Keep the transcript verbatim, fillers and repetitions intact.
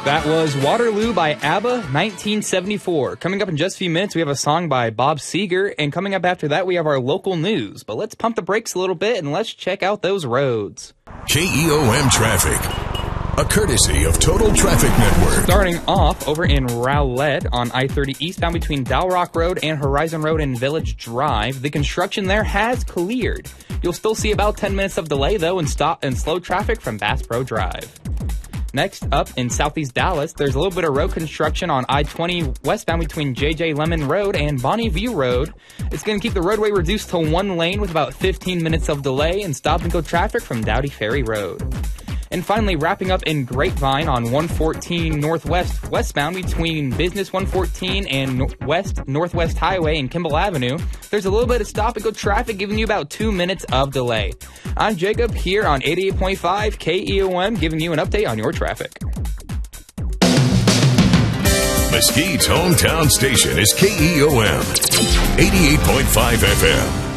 That was Waterloo by ABBA, nineteen seventy-four. Coming up in just a few minutes, we have a song by Bob Seger, and coming up after that, we have our local news. But let's pump the brakes a little bit, and let's check out those roads. K E O M Traffic, a courtesy of Total Traffic Network. Starting off over in Rowlett on I thirty eastbound between Dalrock Road and Horizon Road and Village Drive. The construction there has cleared. You'll still see about ten minutes of delay, though, and stop and slow traffic from Bass Pro Drive. Next up in southeast Dallas, there's a little bit of road construction on I twenty westbound between J J Lemon Road and Bonnie View Road. It's going to keep the roadway reduced to one lane with about fifteen minutes of delay and stop and go traffic from Dowdy Ferry Road. And finally, wrapping up in Grapevine on one fourteen Northwest westbound between Business one fourteen and West Northwest Highway and Kimball Avenue, there's a little bit of stop-and-go traffic giving you about two minutes of delay. I'm Jacob here on eighty-eight point five K E O M, giving you an update on your traffic. Mesquite's hometown station is K E O M, eighty-eight point five F M.